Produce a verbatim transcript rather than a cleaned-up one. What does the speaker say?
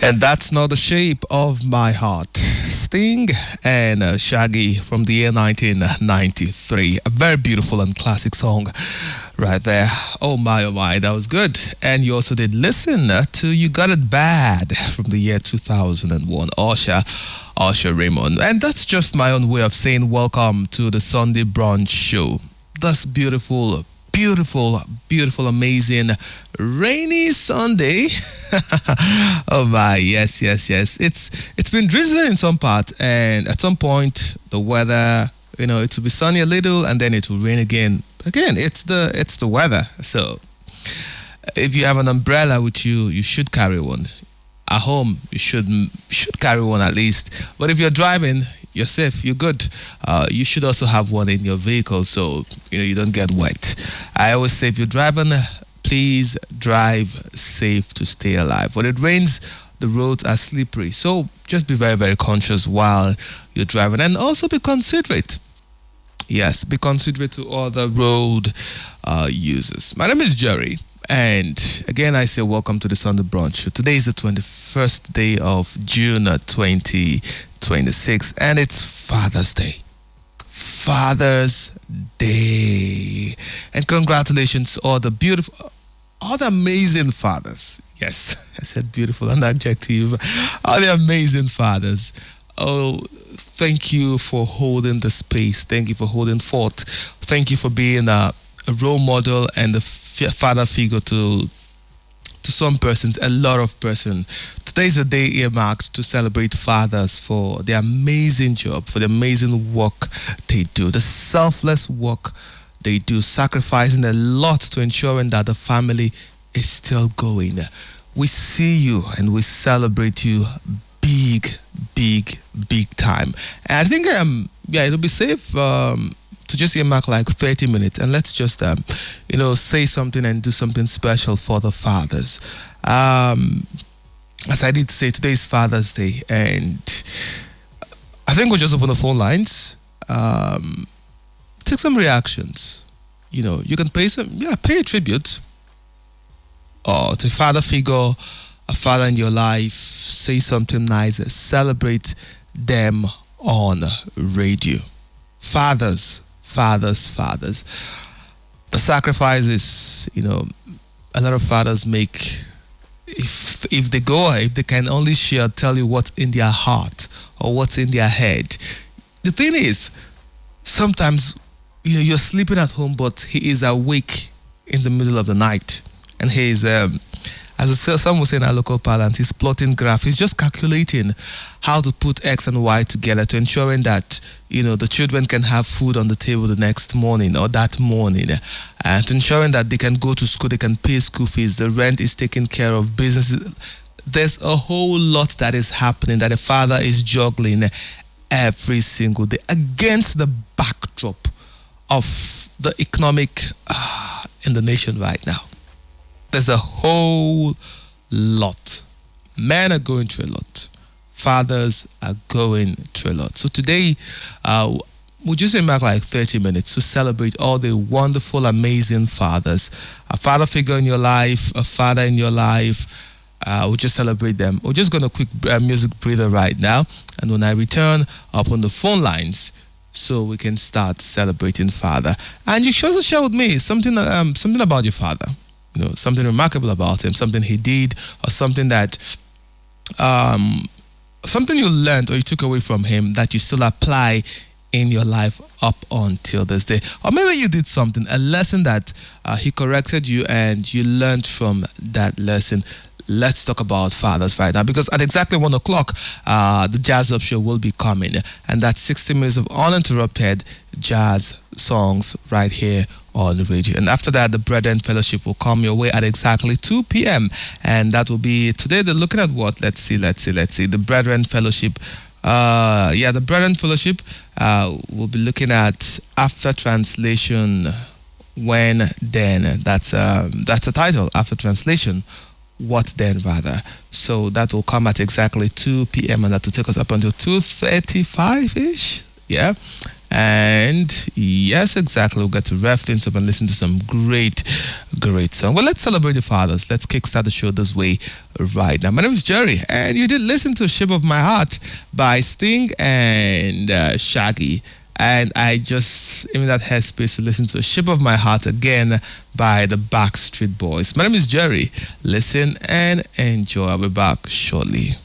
And that's not the shape of my heart. Sting and uh, Shaggy from the year nineteen ninety-three. A very beautiful and classic song right there. Oh my, oh my, that was good. And you also did listen to You Got It Bad from the year two thousand one. Usher, Usher Raymond. And that's just my own way of saying welcome to the Sunday Brunch Show. That's beautiful, beautiful, beautiful, amazing, rainy Sunday. Oh my, yes, yes, yes. It's it's been drizzling in some parts, and at some point the weather, you know, it will be sunny a little, and then it will rain again. Again, it's the it's the weather. So if you have an umbrella with you, you should carry one. At home, you should you should carry one at least. But if you're driving, you're safe, you're good. Uh, you should also have one in your vehicle so you know you don't get wet. I always say if you're driving, please drive safe to stay alive. When it rains, the roads are slippery, so just be very, very conscious while you're driving, and also be considerate. Yes, be considerate to other road uh, users. My name is Jerry. And again, I say welcome to the Sunday Brunch Show. Today is the twenty-first day of June twenty twenty-six, and it's Father's Day. Father's Day. And congratulations to all the beautiful, all the amazing fathers. Yes, I said beautiful, an adjective. All the amazing fathers. Oh, thank you for holding the space. Thank you for holding forth. Thank you for being a, a role model and a father figure to to some persons, a lot of persons. Today is a day earmarked to celebrate fathers for the amazing job, for the amazing work they do, the selfless work they do, sacrificing a lot to ensuring that the family is still going. We see you and we celebrate you big, big, big time. And I think um yeah, it'll be safe um to just earmark like thirty minutes, and let's just um, you know say something and do something special for the fathers. Um, as I did say, today is Father's Day, and I think we'll just open the phone lines, um, take some reactions. You know, you can pay some, yeah, pay a tribute or to a father figure, a father in your life. Say something nice, celebrate them on radio. Fathers. Fathers, fathers. The sacrifices, you know, a lot of fathers make. If if they go, if they can only share, tell you what's in their heart or what's in their head. The thing is, sometimes you know you're sleeping at home, but he is awake in the middle of the night, and he is, um, as some will say in our local parlance, he's plotting graph. He's just calculating how to put X and Y together to ensuring that you know the children can have food on the table the next morning or that morning, and to ensuring that they can go to school, they can pay school fees, the rent is taken care of, businesses. There's a whole lot that is happening that a father is juggling every single day against the backdrop of the economic uh, in the nation right now. There's a whole lot. Men are going through a lot. Fathers are going through a lot. So today, uh, we'll just mark like thirty minutes to celebrate all the wonderful, amazing fathers. A father figure in your life, a father in your life. Uh, we'll just celebrate them. We're just going to quick uh, music breather right now. And when I return, I'll open the phone lines so we can start celebrating father. And you should also share with me something, um, something about your father. You know, something remarkable about him, something he did, or something that, um, something you learned or you took away from him that you still apply in your life up until this day. Or maybe you did something, a lesson that uh, he corrected you and you learned from that lesson. Let's talk about fathers right now, because at exactly one o'clock, uh, the Jazz Up Show will be coming, and that's sixty minutes of uninterrupted jazz songs right here on the radio. And after that, the Brethren Fellowship will come your way at exactly two p.m. And that will be today. They're looking at what? Let's see, let's see, let's see. The Brethren Fellowship. Uh, yeah, the Brethren Fellowship uh, will be looking at After Translation, When Then. That's uh, that's the title, After Translation, What Then, rather. So that will come at exactly two p.m. and that will take us up until two thirty-five-ish. Yeah. And yes, exactly. We'll get to rev things up and listen to some great, great song. Well, let's celebrate the fathers. Let's kickstart the show this way right now. My name is Jerry, and you did listen to "Ship of My Heart" by Sting and uh, Shaggy. And I just in that headspace to listen to "Ship of My Heart" again by the Backstreet Boys. My name is Jerry. Listen and enjoy. I'll be back shortly.